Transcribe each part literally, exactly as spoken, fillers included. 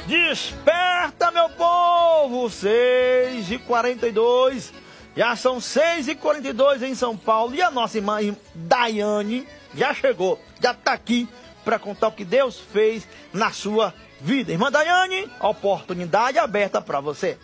Desperta, meu povo! seis e quarenta e dois. Já são seis e quarenta e dois em São Paulo. E a nossa irmã Daiane já chegou, já está aqui para contar o que Deus fez na sua vida. Irmã Daiane, oportunidade aberta para você.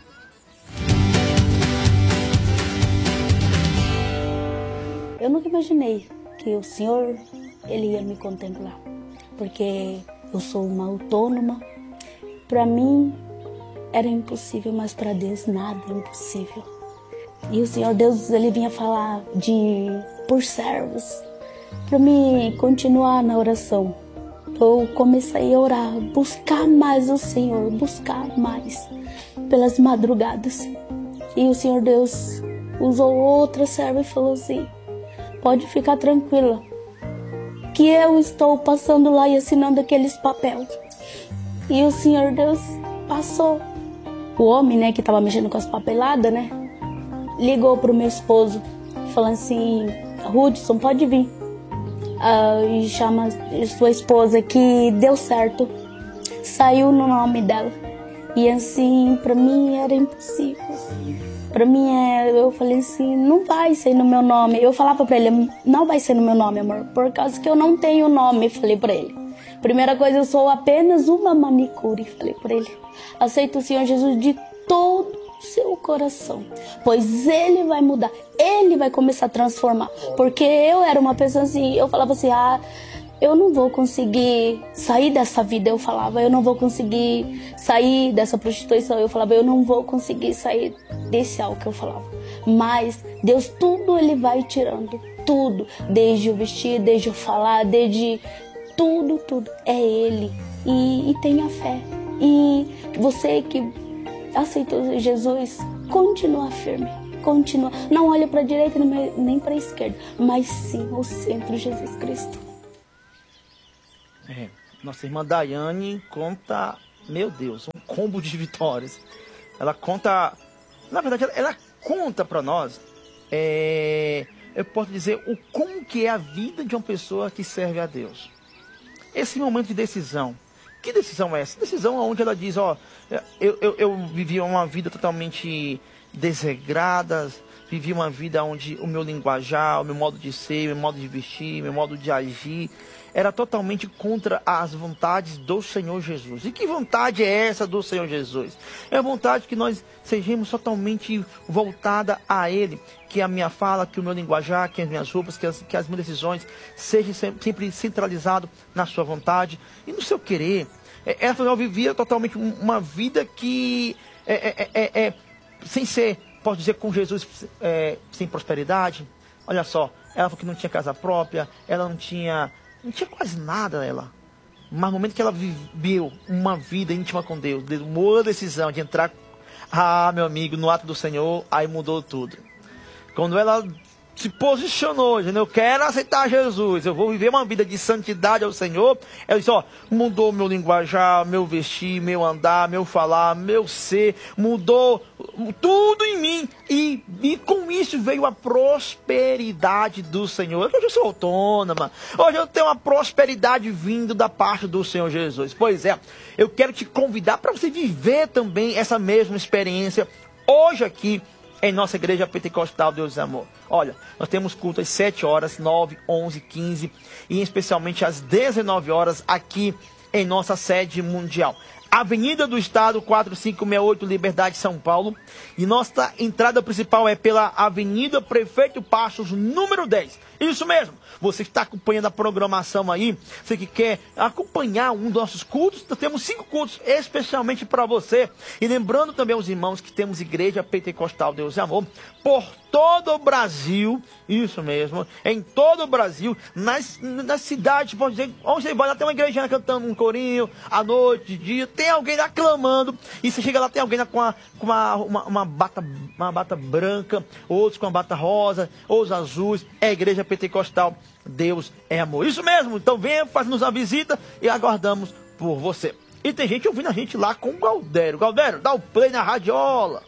Eu nunca imaginei que o Senhor, Ele ia me contemplar, porque eu sou uma autônoma. Para mim era impossível, mas para Deus nada é impossível. E o Senhor Deus, Ele vinha falar de por servos, para mim continuar na oração. Eu comecei a orar, buscar mais o Senhor, buscar mais pelas madrugadas. E o Senhor Deus usou outra serva e falou assim: pode ficar tranquila, que eu estou passando lá e assinando aqueles papéis. E o Senhor Deus passou. O homem, né, que estava mexendo com as papeladas, né, ligou para o meu esposo, falando assim: Hudson, pode vir. Uh, e chama sua esposa, que deu certo. Saiu no nome dela. E assim, para mim era impossível. Pra mim, é, eu falei assim, não vai ser no meu nome. Eu falava pra ele, não vai ser no meu nome, amor, por causa que eu não tenho nome, falei pra ele. Primeira coisa, eu sou apenas uma manicure, falei pra ele. Aceita o Senhor Jesus de todo o seu coração, pois Ele vai mudar, Ele vai começar a transformar. Porque eu era uma pessoa assim, eu falava assim, ah, eu não vou conseguir sair dessa vida, eu falava, eu não vou conseguir sair dessa prostituição, eu falava, eu não vou conseguir sair desse álcool, eu falava. Mas Deus, tudo Ele vai tirando, tudo, desde o vestir, desde o falar, desde tudo, tudo, é Ele. E, e tenha fé. E você que aceitou Jesus, continua firme, continua. Não olha para a direita nem para a esquerda, mas sim o centro, Jesus Cristo. É, nossa irmã Daiane conta, meu Deus, um combo de vitórias. Ela conta, na verdade, ela, ela conta para nós, é, eu posso dizer, o como que é a vida de uma pessoa que serve a Deus. Esse momento de decisão. Que decisão é essa? Decisão onde ela diz, ó, eu, eu, eu vivi uma vida totalmente desregrada, vivi uma vida onde o meu linguajar, o meu modo de ser, o meu modo de vestir, o meu modo de agir era totalmente contra as vontades do Senhor Jesus. E que vontade é essa do Senhor Jesus? É a vontade que nós sejamos totalmente voltada a Ele. Que a minha fala, que o meu linguajar, que as minhas roupas, que as, que as minhas decisões sejam sempre centralizado na sua vontade e no seu querer. Ela vivia totalmente uma vida que é, é, é, é sem ser, posso dizer, com Jesus, é, sem prosperidade. Olha só, ela falou que não tinha casa própria, ela não tinha... Não tinha quase nada, ela. Mas no momento que ela viveu uma vida íntima com Deus, tomou a decisão de entrar, ah, meu amigo, no ato do Senhor, aí mudou tudo. Quando ela se posicionou, dizendo, eu quero aceitar Jesus, eu vou viver uma vida de santidade ao Senhor, ela disse, ó, mudou meu linguajar, meu vestir, meu andar, meu falar, meu ser, mudou tudo em mim, e, e com isso veio a prosperidade do Senhor. Hoje eu sou autônoma, hoje eu tenho uma prosperidade vindo da parte do Senhor Jesus. Pois é, eu quero te convidar para você viver também essa mesma experiência hoje aqui, em nossa igreja pentecostal Deus e Amor. Olha, nós temos culto às sete horas, nove, onze, quinze e especialmente às dezenove horas aqui em nossa sede mundial. Avenida do Estado, quatro cinco seis oito, Liberdade, São Paulo. E nossa entrada principal é pela Avenida Prefeito Passos, número dez. Isso mesmo. Você está acompanhando a programação aí, você que quer acompanhar um dos nossos cultos, nós temos cinco cultos especialmente para você. E lembrando também aos irmãos que temos igreja pentecostal Deus e Amor por todo o Brasil, isso mesmo, em todo o Brasil, nas, nas cidades, pode dizer, onde você vai lá tem uma igreja cantando um corinho, à noite, de dia, tem alguém lá clamando, e você chega lá, tem alguém lá com, a, com uma, uma, uma, bata, uma bata branca, outros com uma bata rosa, outros azuis, é a igreja pentecostal Deus é Amor. Isso mesmo, então venha, faz-nos uma visita e aguardamos por você. E tem gente ouvindo a gente lá com o Galdério. Galdério, dá o play na radiola.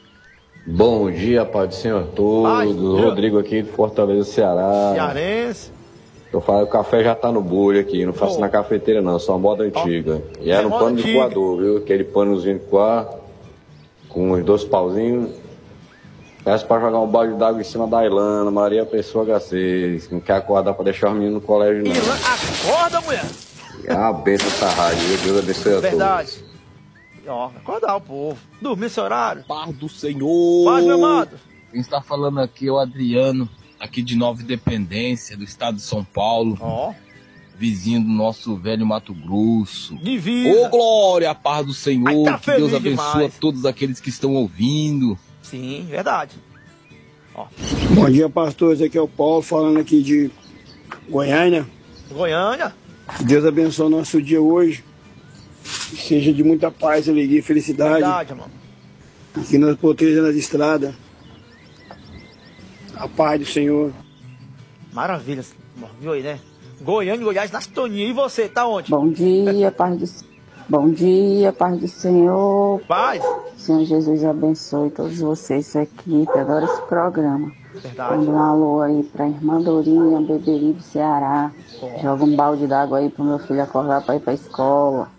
Bom dia, Pai do Senhor todo. Rodrigo aqui de Fortaleza, Ceará. Cearense. Eu falo, o café já tá no bolho aqui, não faço Oh. na cafeteira não, só moda antiga. E era É um moda pano de antiga. coador, viu? Aquele panozinho de coar, com uns dois pauzinhos. Peço pra jogar um balde d'água em cima da Ilana, Maria Pessoa H C. Não quer acordar pra deixar os meninos no colégio, não. Ilan, acorda, mulher! É uma bênção essa rádio, viu? Deus abençoe a todos. Verdade. Ó, acordar o povo. Dormir esse horário. Paz do Senhor. Paz, meu amado. Quem está falando aqui é o Adriano, aqui de Nova Independência, do estado de São Paulo, Ó, vizinho do nosso velho Mato Grosso. divisa. Ô, glória, a paz do Senhor, Ai, tá que Deus feliz abençoe demais. a todos aqueles que estão ouvindo. Sim, verdade. Ó, Bom dia, pastor. Esse aqui é o Paulo, falando aqui de Goiânia. Goiânia. Que Deus abençoe o nosso dia hoje. Que seja de muita paz, alegria e felicidade. Verdade, mano. E que nos proteja nas estradas. A paz do Senhor. Maravilha. Viu aí, né? Goiânia e Goiás na sintonia. E você, tá onde? Bom dia, paz do, bom dia, paz do Senhor. Paz. Senhor Jesus abençoe todos vocês aqui. Adoro esse programa. Verdade. Manda um alô aí pra irmã Dorinha, Beberibe, Ceará. Joga um balde d'água aí pro meu filho acordar pra ir pra escola.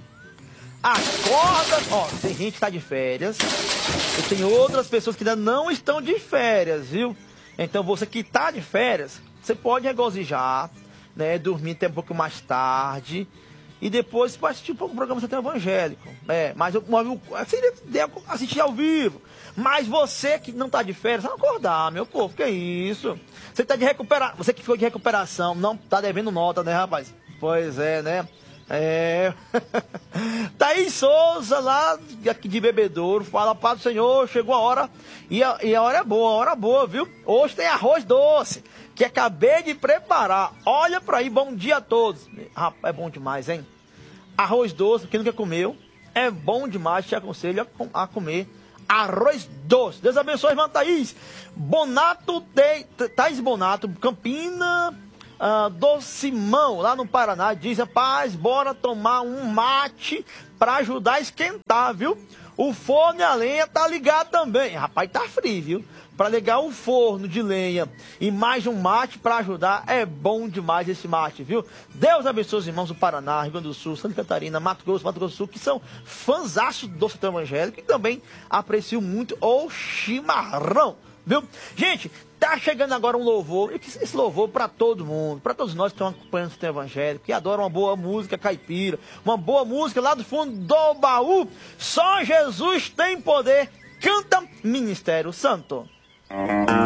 Acorda! Ó, tem gente que tá de férias. E tem outras pessoas que ainda não estão de férias, viu? Então você que tá de férias, você pode regozijar, né? Dormir até um pouco mais tarde. E depois pode assistir um pouco o programa Sertão Evangélico. É, mas eu assim, assistir ao vivo. Mas você que não tá de férias, vai acordar, meu povo, que é isso? Você tá de recuperação. Você que ficou de recuperação, não tá devendo nota, né, rapaz? Pois é, né? É. Thaís Souza, lá aqui de Bebedouro, fala, Pai do Senhor, chegou a hora. E a, e a hora é boa, a hora é boa, viu? Hoje tem arroz doce, que acabei de preparar. Olha pra aí, bom dia a todos. Rapaz, é bom demais, hein? Arroz doce, quem nunca comeu, é bom demais, te aconselho a, a comer arroz doce. Deus abençoe, irmã Thaís. Bonato, de, Thaís Bonato, Campina... Uh, do Simão, lá no Paraná, diz, rapaz, bora tomar um mate pra ajudar a esquentar, viu? O forno e a lenha tá ligado também. Rapaz, tá frio, viu? Pra ligar o forno de lenha e mais um mate pra ajudar, é bom demais esse mate, viu? Deus abençoe os irmãos do Paraná, Rio Grande do Sul, Santa Catarina, Mato Grosso, Mato Grosso do Sul, que são fãzaços do Sertão Evangélico e também apreciam muito o chimarrão, viu? Gente, tá chegando agora um louvor, e esse louvor para todo mundo, para todos nós que estão acompanhando o Sertão Evangélico, que adoram uma boa música caipira, uma boa música lá do fundo do baú. Só Jesus tem poder. Canta Ministério Santo.